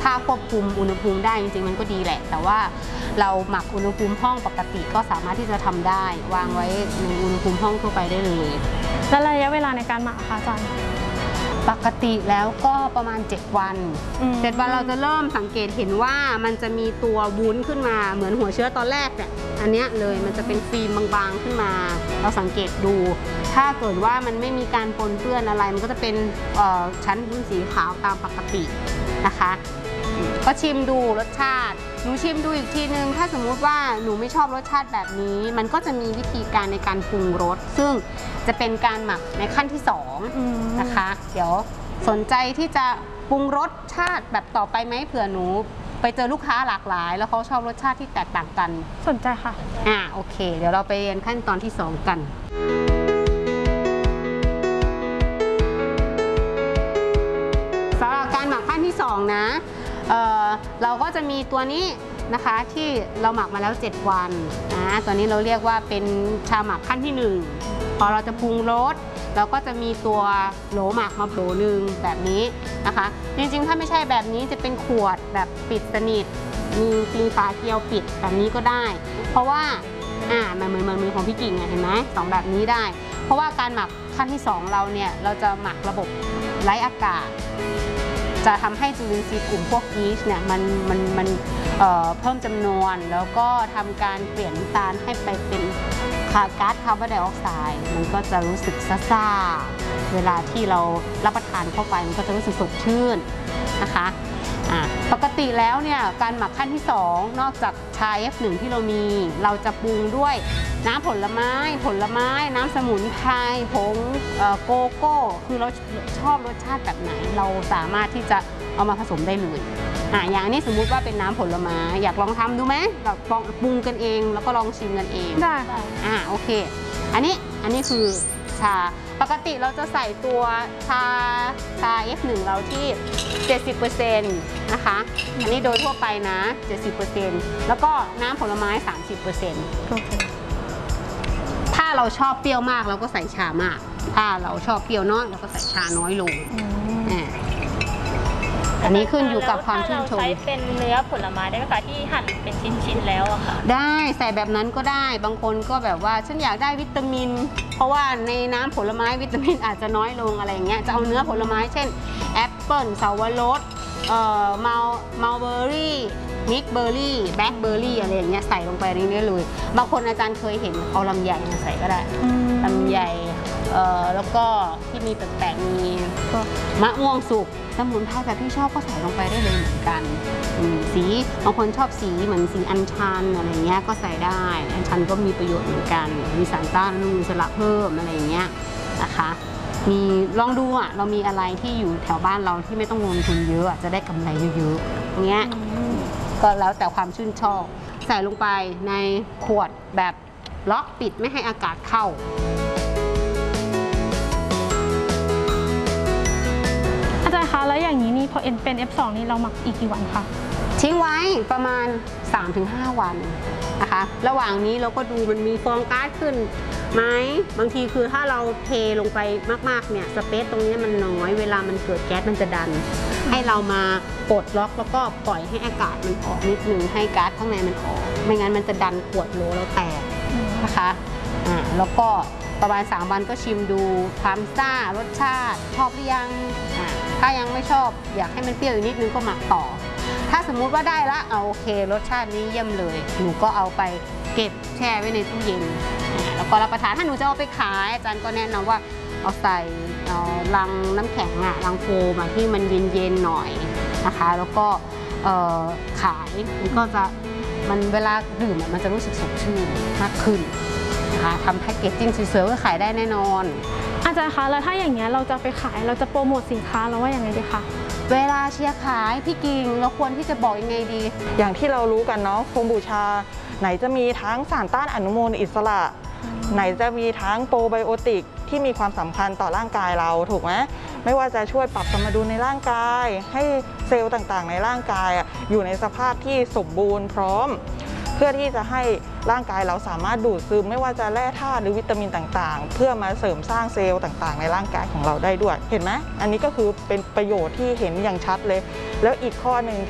ถ้าควบคุมอุณหภูมิได้จริงๆมันก็ดีแหละแต่ว่าเราหมักอุณหภูมิห้องปกติก็สามารถที่จะทำได้วางไว้ในอุณหภูมิห้องทั่วไปได้เลยแล้วระยะเวลาในการหมักค่ะอาจารย์ปกติแล้วก็ประมาณ7 วัน7 วันเราจะเริ่มสังเกตเห็นว่ามันจะมีตัววุ้นขึ้นมาเหมือนหัวเชื้อตอนแรกเนี่ยอันนี้เลยมันจะเป็นฟิล์มบางๆขึ้นมาเราสังเกตดูถ้าเกิดว่ามันไม่มีการปนเปื้อนอะไรมันก็จะเป็นชั้นวุ้นสีขาวตามปกตินะคะก็ชิมดูรสชาติหนูชิมดูอีกทีนึงถ้าสมมุติว่าหนูไม่ชอบรสชาติแบบนี้มันก็จะมีวิธีการในการปรุงรสซึ่งจะเป็นการหมักในขั้นที่2นะคะเดี๋ยวสนใจที่จะปรุงรสชาติแบบต่อไปไหมเผื่อหนูไปเจอลูกค้าหลากหลายแล้วเขาชอบรสชาติที่แตกต่างกันสนใจค่ะโอเคเดี๋ยวเราไปเรียนขั้นตอนที่2กันสำหรับการหมักขั้นที่2นะเราก็จะมีตัวนี้นะคะที่เราหมักมาแล้ว7 วันนะตัวนี้เราเรียกว่าเป็นชาหมักขั้นที่1พอเราจะปรุงรสเราก็จะมีตัวโหลหมักมาโหลหนึ่งแบบนี้นะคะจริงๆถ้าไม่ใช่แบบนี้จะเป็นขวดแบบปิดสนิทมีฝาเกลียวปิดแบบนี้ก็ได้เพราะว่ามันเหมือนของพี่กิ่งเห็นไหม2แบบนี้ได้เพราะว่าการหมักขั้นที่2เราเนี่ยเราจะหมักระบบไร้อากาศจะทำให้จุลินทรีย์กลุ่มพวกยีสต์เนี่ยมันเพิ่มจำนวนแล้วก็ทำการเปลี่ยนน้ำตาลให้ไปเป็นก๊าซคาร์บอนไดออกไซด์มันก็จะรู้สึกซ่าเวลาที่เรารับประทานเข้าไปมันก็จะรู้สึกสดชื่นนะคะปกติแล้วเนี่ยการหมักขั้นที่2นอกจากชา F1 ที่เรามีเราจะปรุงด้วยน้ำผลไม้น้ำสมุนไพรผงโกโก้คือเราชอบรสชาติแบบไหนเราสามารถที่จะเอามาผสมได้เลยอย่างนี้สมมุติว่าเป็นน้ำผลไม้อยากลองทำดูไหมเราลองปรุงกันเองแล้วก็ลองชิมกันเองได้ค่ะโอเคอันนี้คือชาปกติเราจะใส่ตัวชา F1 เราที่ 70% นะคะอันนี้โดยทั่วไปนะ 70% แล้วก็น้ำผลไม้ 30% โอเคถ้าเราชอบเปรี้ยวมากเราก็ใส่ชามากถ้าเราชอบเปรี้ยวน้อยเราก็ใส่ชาน้อยลงอันนี้ขึ้นอยู่กับความชื่นชมใช้เป็นเนื้อผลไม้ได้ไหมคะที่หั่นเป็นชิ้นๆแล้วอะค่ะได้ใส่แบบนั้นก็ได้บางคนก็แบบว่าฉันอยากได้วิตามินเพราะว่าในน้ำผลไม้วิตามินอาจจะน้อยลงอะไรเงี้ยจะเอาเนื้อผลไม้เช่นแอปเปิลเสาวรสมัลเบอร์รี่มิกเบอร์รี่แบล็คเบอร์รี่อะไรอย่างเงี้ยใส่ลงไปนี่ได้เลยบางคนอาจารย์เคยเห็นเอาลำไยมาใส่ก็ได้ลำไยแล้วก็ที่มีแปลกๆมีมะม่วงสุกสมุนไพรแบบที่ชอบก็ใส่ลงไปได้เลยเหมือนกันสีบางคนชอบสีเหมือนสีอัญชันอะไรเงี้ยก็ใส่ได้อัญชันก็มีประโยชน์เหมือนกันมีสารต้านอนุมูลอิสระเพิ่มอะไรเงี้ยนะคะมีลองดูเรามีอะไรที่อยู่แถวบ้านเราที่ไม่ต้องลงทุนเยอะจะได้กำไรเยอะๆเงี้ยก็แล้วแต่ความชื่นชอบใส่ลงไปในขวดแบบล็อกปิดไม่ให้อากาศเข้าอาจารย์คะแล้วอย่างนี้นี่พอเป็น F2 นี่เราหมักอีกกี่วันคะทิ้งไว้ประมาณ 3-5 วันนะคะระหว่างนี้เราก็ดูมันมีฟองก๊าซขึ้นไหมบางทีคือถ้าเราเทลงไปมากๆเนี่ยสเปซตรงนี้มันน้อยเวลามันเกิดแก๊สมันจะดันให้เรามาปลดล็อกแล้วก็ปล่อยให้อากาศมันออกนิดนึงให้ก๊าซข้างในมันออกไม่งั้นมันจะดันขวดโหลเราแตกนะคะแล้วก็ประมาณ3 วันก็ชิมดูความซ่ารสชาติชอบหรือยังถ้ายังไม่ชอบอยากให้มันเปรี้ยวอีกนิดนึงก็หมักต่อถ้าสมมุติว่าได้ละโอเครสชาตินี้เยี่ยมเลยหนูก็เอาไปเก็บแช่ไว้ในตู้เย็นแล้วก็รับประทานถ้าหนูจะเอาไปขายอาจารย์ก็แนะนำว่าเอาใส่ลังน้ำแข็งลังโฟมที่มันเย็นๆหน่อยนะคะแล้วก็ขายมันก็จะเวลาดื่มมันจะรู้สึกสดชื่นมากขึ้นนะคะทำแพ็กเกจจิ้งสวยๆก็ขายได้แน่นอนอาจารย์คะแล้วถ้าอย่างเงี้ยเราจะไปขายเราจะโปรโมทสินค้าเราว่าอย่างไรดีคะเวลาเชียร์ขายพี่กิ่งเราควรที่จะบอกยังไงดีอย่างที่เรารู้กันเนาะโคมบูชาไหนจะมีทั้งสารต้านอนุมูลอิสระไหนจะมีทั้งโปรไบโอติกที่มีความสำคัญต่อร่างกายเราถูกไหมไม่ว่าจะช่วยปรับสมดุลในร่างกายให้เซลล์ต่างๆในร่างกายอยู่ในสภาพที่สมบูรณ์พร้อมเพื่อที่จะให้ร่างกายเราสามารถดูดซึมไม่ว่าจะแร่ธาตุหรือวิตามินต่างๆเพื่อมาเสริมสร้างเซลล์ต่างๆในร่างกายของเราได้ด้วยเห็นไหมอันนี้ก็คือเป็นประโยชน์ที่เห็นอย่างชัดเลยแล้วอีกข้อหนึ่ง